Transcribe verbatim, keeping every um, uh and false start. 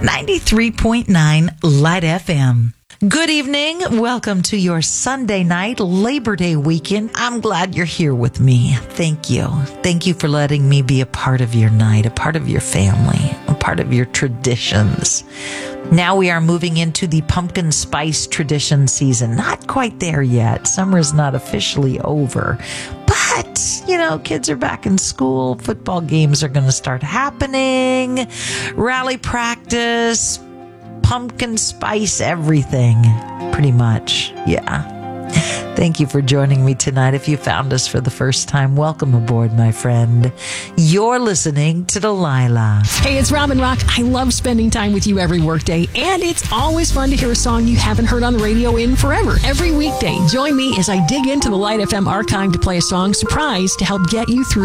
ninety-three point nine Light F M. Good evening. Welcome to your Sunday night Labor Day weekend. I'm glad you're here with me. Thank you. Thank you for letting me be a part of your night, a part of your family, a part of your traditions. Now we are moving into the pumpkin spice tradition season. Not quite there yet. Summer is not officially over. But, you know, kids are back in school. Football games are going to start happening. Rally practice. Pumpkin spice everything, pretty much. Yeah. Thank you for joining me tonight. If you found us for the first time, welcome aboard, my friend. You're listening to Delilah. Hey, it's Robin Rock. I love spending time with you every workday, and it's always fun to hear a song you haven't heard on the radio in forever. Every weekday, join me as I dig into the Light F M archive to play a song surprise to help get you through